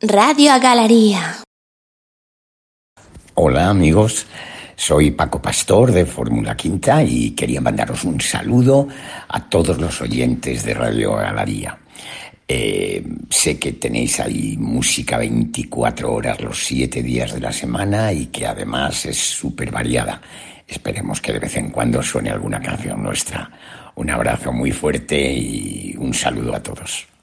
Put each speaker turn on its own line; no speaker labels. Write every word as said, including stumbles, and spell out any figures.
Radio Galería.
Hola amigos, soy Paco Pastor de Fórmula Quinta y quería mandaros un saludo a todos los oyentes de Radio Galería. Eh, sé que tenéis ahí música veinticuatro horas los siete días de la semana y que además es súper variada. Esperemos que de vez en cuando suene alguna canción nuestra. Un abrazo muy fuerte y un saludo a todos.